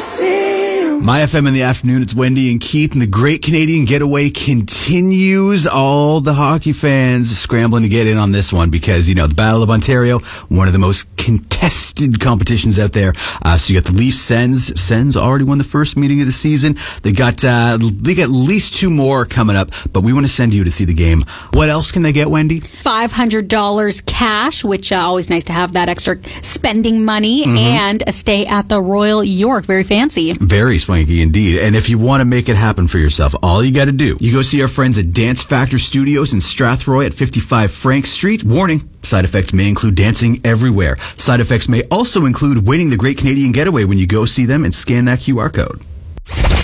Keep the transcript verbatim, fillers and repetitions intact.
My F M in the afternoon, it's Wendy and Keith, and the Great Canadian Getaway continues. All the hockey fans scrambling to get in on this one because, you know, the Battle of Ontario, one of the most contested competitions out there. Uh, so you got the Leafs Sens. Sens already won the first meeting of the season. They got, uh, they got at least two more coming up, but we want to send you to see the game. What else can they get, Wendy? five hundred dollars cash, which uh, always nice to have that extra spending money, mm-hmm. and a stay at the Royal York. Very fancy. Very swanky indeed. And if you want to make it happen for yourself, all you got to do, you go see our friends at Dance Factor Studios in Strathroy at fifty-five Frank Street. Warning, side effects may include dancing everywhere. Side effects may also include winning the Great Canadian Getaway when you go see them and scan that Q R code.